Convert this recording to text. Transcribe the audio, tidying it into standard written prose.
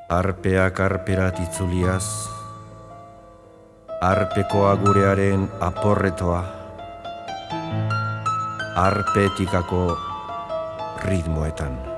Arpeak arperat itzuliaz, arpeko agurearen aporretoa, arpetikako ritmoetan.